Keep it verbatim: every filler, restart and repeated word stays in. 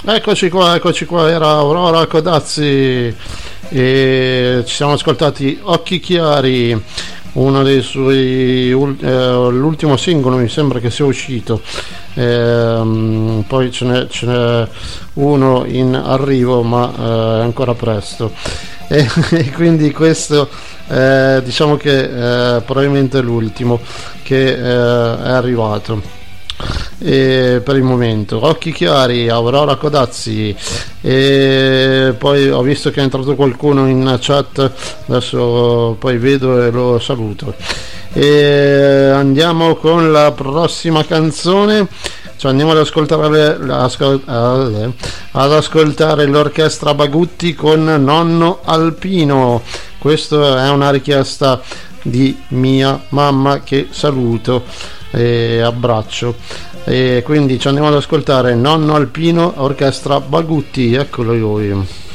Eccoci qua, eccoci qua, era Aurora Codazzi e ci siamo ascoltati Occhi Chiari, uno dei suoi eh, l'ultimo singolo mi sembra che sia uscito, eh, poi ce n'è, ce n'è uno in arrivo ma eh, è ancora presto e, e quindi questo eh, diciamo che eh, probabilmente è l'ultimo che eh, è arrivato. E per il momento Occhi Chiari, Aurora Codazzi, e poi ho visto che è entrato qualcuno in chat, adesso poi vedo e lo saluto e andiamo con la prossima canzone, cioè andiamo ad ascoltare, ad ascoltare l'orchestra Bagutti con Nonno Alpino. Questa è una richiesta di mia mamma che saluto e abbraccio, e quindi ci andiamo ad ascoltare Nonno Alpino, orchestra Bagutti, eccolo lui.